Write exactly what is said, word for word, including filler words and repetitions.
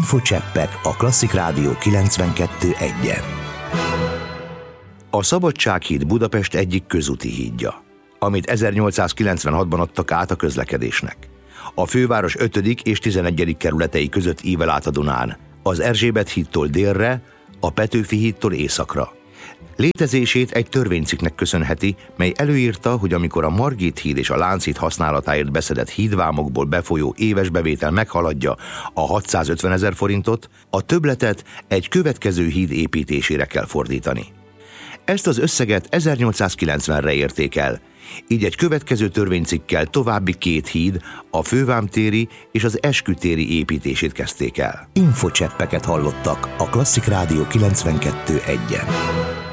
Infocseppek a Klasszik Rádió kilencvenkettő egyen. A Szabadsághíd Budapest egyik közúti hídja, amit ezernyolcszázkilencvenhatban adtak át a közlekedésnek. A főváros ötödik és tizenegyedik kerületei között ível át a Dunán, az Erzsébet hídtól délre, a Petőfi hídtól északra. Létezését egy törvénycikknek köszönheti, mely előírta, hogy amikor a Margit híd és a Lánchíd használatáért beszedett hídvámokból befolyó éves bevétel meghaladja a hatszázötven ezer forintot, a többletet egy következő híd építésére kell fordítani. Ezt az összeget ezernyolcszázkilencvenre érték el, így egy következő törvénycikkkel további két híd, a Fővámtéri és az Eskütéri építését kezdték el. Infocseppeket hallottak a Klasszik Rádió kilencvenkettő egyen.